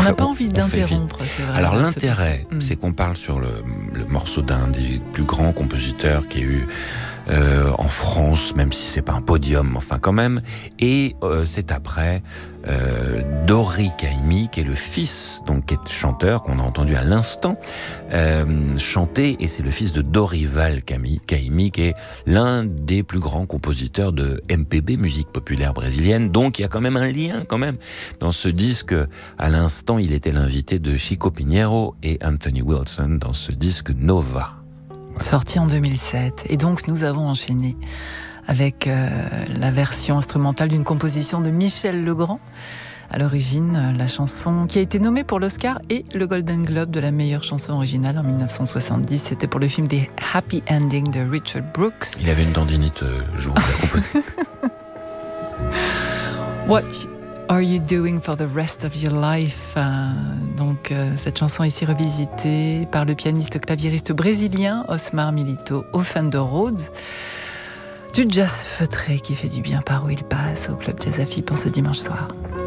On n'a pas envie d'interrompre, c'est vrai. Alors l'intérêt, c'est qu'on parle sur le morceau d'un des plus grands compositeurs qu'il y a eu en France, même si c'est pas un podium, enfin quand même. Et c'est après Dori Caymmi, qui est le fils, donc qui est chanteur, qu'on a entendu à l'instant chanter, et c'est le fils de Dorival Caymmi, qui est l'un des plus grands compositeurs de MPB, musique populaire brésilienne. Donc il y a quand même un lien, quand même. Dans ce disque, à l'instant, il était l'invité de Chico Pinheiro et Anthony Wilson dans ce disque Nova. Voilà. Sorti en 2007. Et donc nous avons enchaîné avec la version instrumentale d'une composition de Michel Legrand. À l'origine, la chanson qui a été nommée pour l'Oscar et le Golden Globe de la meilleure chanson originale en 1970. C'était pour le film The Happy Ending de Richard Brooks. Il avait une tendinite le jour où il a composé. What are you doing for the rest of your life? Donc cette chanson ici revisitée par le pianiste claviériste brésilien Osmar Milito au Fender Rhodes. Du jazz feutré qui fait du bien par où il passe au Club Jazz à Fipe en ce dimanche soir.